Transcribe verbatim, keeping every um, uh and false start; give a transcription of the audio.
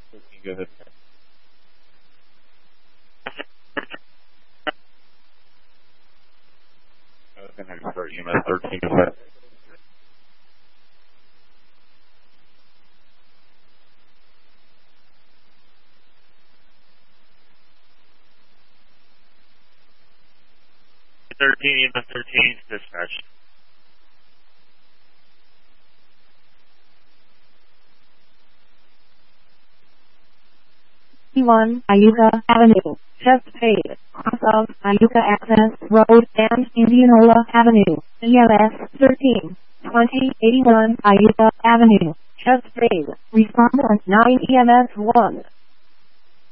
Go ahead. I was going to start E M S thirteen. Go ahead. thirteen, E M S thirteen, dispatch. one, Iuka Avenue, Chesapeake, cross of Iuka Access Road and Indianola Avenue, E M S thirteen, twenty eighty-one, Iuka Avenue, Chesapeake, respondent nine E M S one.